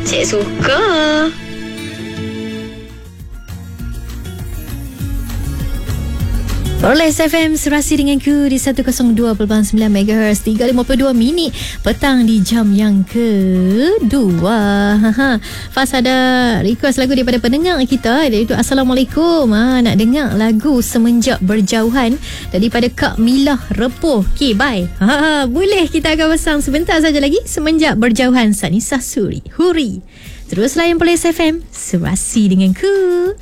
Cik suka. Rolex FM serasi denganku di 102.9 MHz 3.52 minit petang di jam yang kedua. Fas ada request lagu daripada pendengar kita, iaitu Assalamualaikum. Nak dengar lagu Semenjak Berjauhan daripada Kak Milah Repoh. Okay, bye. Boleh, kita akan pasang sebentar saja lagi Semenjak Berjauhan Sanisa Huri. Terus layan Rolex FM serasi denganku.